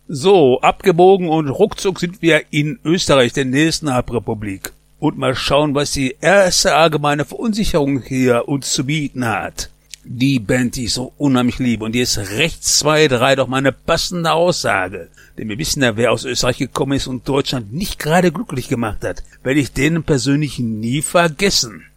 So, abgebogen und ruckzuck sind wir in Österreich, der nächsten Halbrepublik. Und mal schauen, was die erste allgemeine Verunsicherung hier uns zu bieten hat. Die Band, die ich so unheimlich liebe. Und jetzt rechts 2, 3 doch mal eine passende Aussage. Denn wir wissen ja, wer aus Österreich gekommen ist und Deutschland nicht gerade glücklich gemacht hat. Werde ich denen persönlich nie vergessen.